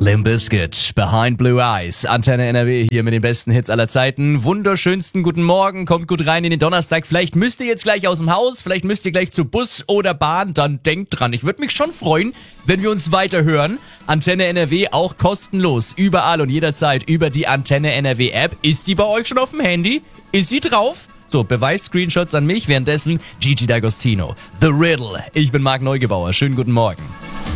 Limp Bizkit, Behind Blue Eyes, Antenne NRW hier mit den besten Hits aller Zeiten. Wunderschönsten guten Morgen, kommt gut rein in den Donnerstag. Vielleicht müsst ihr jetzt gleich aus dem Haus, vielleicht müsst ihr gleich zu Bus oder Bahn, dann denkt dran. Ich würde mich schon freuen, wenn wir uns weiterhören. Antenne NRW auch kostenlos, überall und jederzeit über die Antenne NRW App. Ist die bei euch schon auf dem Handy? Ist sie drauf? So, Beweis-Screenshots an mich, währenddessen Gigi D'Agostino. The Riddle. Ich bin Marc Neugebauer. Schönen guten Morgen.